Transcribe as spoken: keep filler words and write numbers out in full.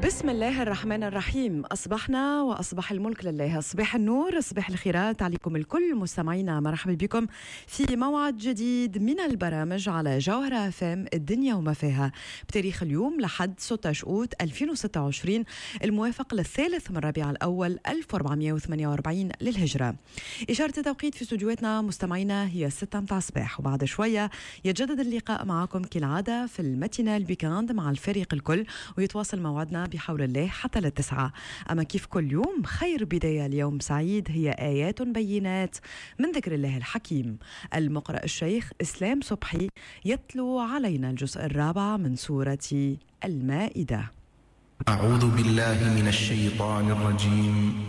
بسم الله الرحمن الرحيم. أصبحنا وأصبح الملك لله، أصبح النور، أصبح الخيرات عليكم الكل. مستمعينا مرحبا بكم في موعد جديد من البرامج على جوهرة اف ام الدنيا وما فيها، بتاريخ اليوم لحد ستة شقوت ألفين وستة وعشرين الموافق للثالث من ربيع الأول ألف وأربعمائة وثمانية وأربعين للهجرة. إشارة التوقيت في استوديوهاتنا مستمعينا هي ستة متاع الصباح، وبعد شوية يتجدد اللقاء معكم كالعادة في الماتينال بيكاند مع الفريق الكل، ويتواصل موعدنا بحول الله حتى للتسعة. أما كيف كل يوم خير بداية اليوم سعيد هي آيات بينات من ذكر الله الحكيم. المقرأ الشيخ إسلام صبحي يتلو علينا الجزء الرابع من سورة المائدة. أعوذ بالله من الشيطان الرجيم.